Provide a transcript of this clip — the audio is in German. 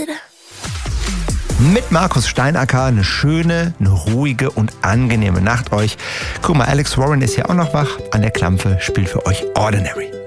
Mit Markus Steinacker eine schöne, eine ruhige und angenehme Nacht euch. Guck mal, Alex Warren ist ja auch noch wach. An der Klampfe spielt für euch Ordinary.